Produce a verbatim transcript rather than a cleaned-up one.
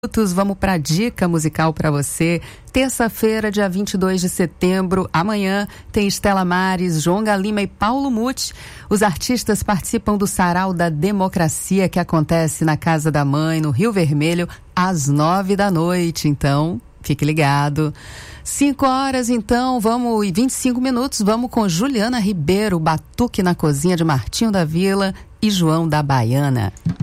Vamos para a dica musical para você. Terça-feira, dia vinte e dois de setembro, amanhã, tem Estela Maris, Jonga Lima e Paulo Muti. Os artistas participam do Sarau da Democracia, que acontece na Casa da Mãe, no Rio Vermelho, às nove da noite. Então, fique ligado. Cinco horas, então, vamos, e vinte e cinco minutos, vamos com Juliana Ribeiro, Batuque na Cozinha de Martinho da Vila e João da Baiana.